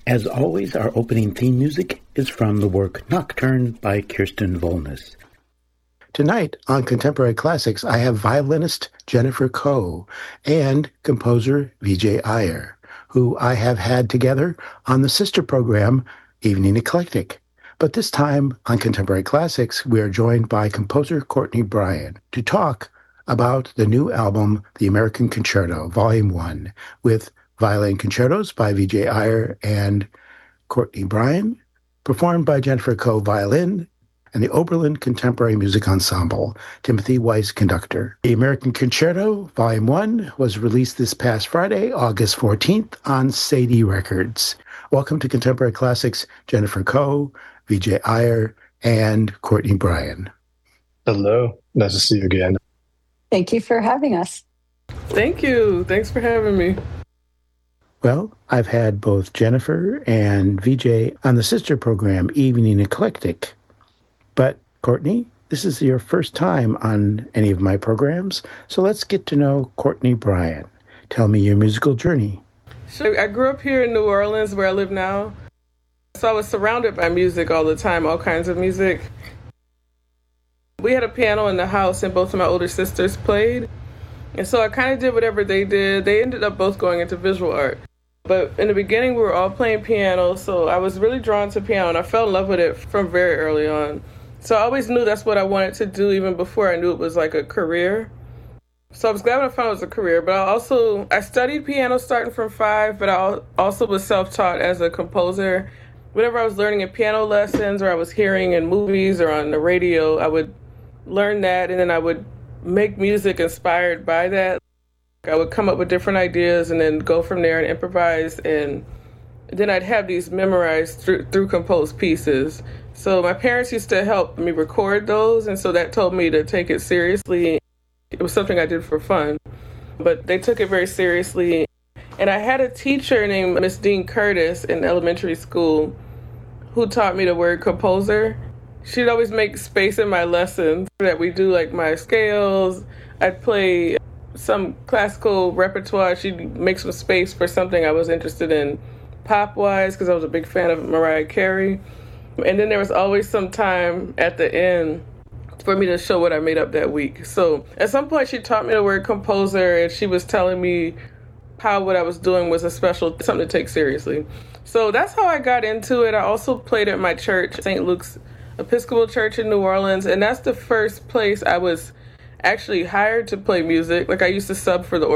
As always, our opening theme music is from the work Nocturne by Kirsten Volness. Tonight on Contemporary Classics, I have violinist Jennifer Koh and composer Vijay Iyer, who I have had together on the sister program Evening Eclectic. But this time on Contemporary Classics, we are joined by composer Courtney Bryan to talk about the new album, The American Concerto, Volume 1, with violin concertos by Vijay Iyer and Courtney Bryan, performed by Jennifer Koh violin, and the Oberlin Contemporary Music Ensemble, Timothy Weiss conductor. The American Concerto, Volume 1, was released this past Friday, August 14th, on Sadie Records. Welcome to Contemporary Classics, Jennifer Koh, Vijay Iyer, and Courtney Bryan. Hello. Nice to see you again. Thank you for having us. Thank you. Thanks for having me. Well, I've had both Jennifer and Vijay on the sister program, Evening Eclectic. But, Courtney, this is your first time on any of my programs, so let's get to know Courtney Bryan. Tell me your musical journey. Sure. I grew up here in New Orleans, where I live now. So I was surrounded by music all the time, all kinds of music. We had a piano in the house, and both of my older sisters played. And so I kind of did whatever they did. They ended up both going into visual art. But in the beginning, we were all playing piano, so I was really drawn to piano, and I fell in love with it from very early on. So I always knew that's what I wanted to do, even before I knew it was like a career. So I was glad when I found it was a career. But I studied piano starting from 5, but I also was self-taught as a composer. Whenever I was learning in piano lessons, or I was hearing in movies or on the radio, I would learn that, and then I would make music inspired by that. I would come up with different ideas and then go from there and improvise, and then I'd have these memorized through composed pieces. So my parents used to help me record those, and so that told me to take it seriously. It was something I did for fun, but they took it very seriously. And I had a teacher named Miss Dean Curtis in elementary school who taught me the word composer. She'd always make space in my lessons that we do, like my scales. I'd play some classical repertoire. She'd make some space for something I was interested in pop-wise, because I was a big fan of Mariah Carey. And then there was always some time at the end for me to show what I made up that week. So at some point she taught me the word composer, and she was telling me how what I was doing was something to take seriously. So that's how I got into it. I also played at my church, St. Luke's Episcopal Church in New Orleans, and that's the first place I was actually hired to play music. Like, I used to sub for the